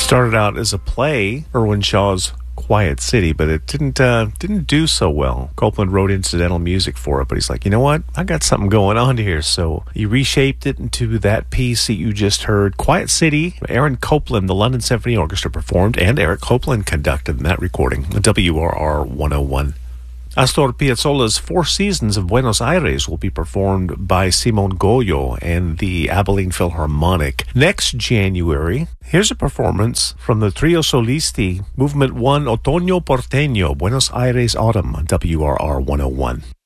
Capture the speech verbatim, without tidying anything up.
Started out as a play, Irwin Shaw's Quiet City, but it didn't uh, didn't do so well. Copeland wrote incidental music for it, but he's like, you know what? I got something going on here. So he reshaped it into that piece that you just heard, Quiet City. Aaron Copland, the London Symphony Orchestra performed, and Eric Copeland conducted in that recording, W R R one oh one. Astor Piazzolla's Four Seasons of Buenos Aires will be performed by Simon Goyo and the Abilene Philharmonic next January. Here's a performance from the Trio Solisti, Movement one, Otoño Porteño, Buenos Aires Autumn, W R R one oh one.